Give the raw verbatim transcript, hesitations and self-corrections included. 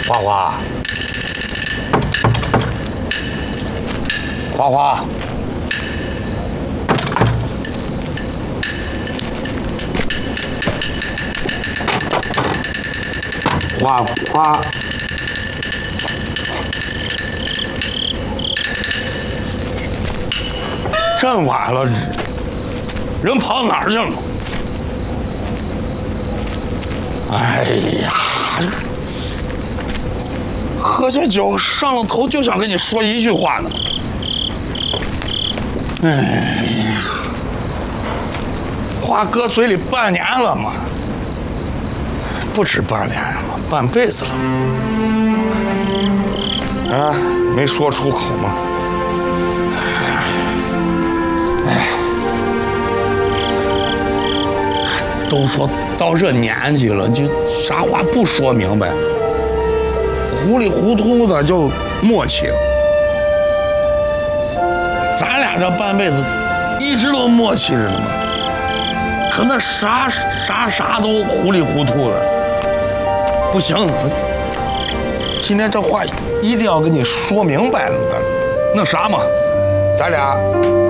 花花，花花，花花，这晚了，人跑哪儿去了？哎呀！ 喝下酒上了头，就想跟你说一句话呢。哎呀，话搁嘴里半年了嘛，不止半年了，半辈子了。啊，没说出口吗？哎，都说到这年纪了，就啥话不说明白。 糊里糊涂的就默契了，咱俩这半辈子一直都默契着呢嘛，可那啥啥啥都糊里糊涂的，不行，今天这话一定要跟你说明白了，那啥嘛，咱俩